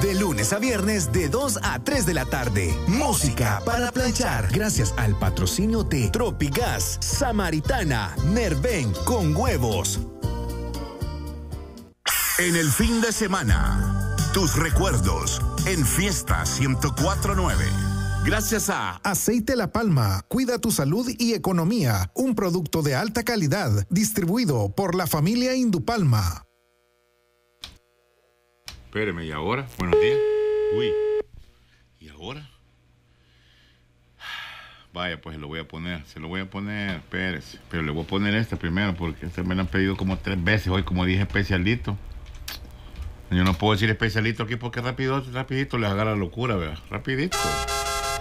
De lunes a viernes de 2 a 3 de la tarde. Música para planchar. Gracias al patrocinio de Tropigas, Samaritana, Nerven con huevos. En el fin de semana, tus recuerdos en Fiesta 104.9. Gracias a Aceite La Palma, cuida tu salud y economía. Un producto de alta calidad, distribuido por la familia Indupalma. Espéreme, ¿y ahora? Buenos días. Uy, ¿y ahora? Vaya, pues se lo voy a poner, espérese. Pero le voy a poner esta primero porque me la han pedido como 3 veces hoy, como dije especialito. Yo no puedo decir especialito aquí porque rapidito les haga la locura, ¿verdad? Rapidito.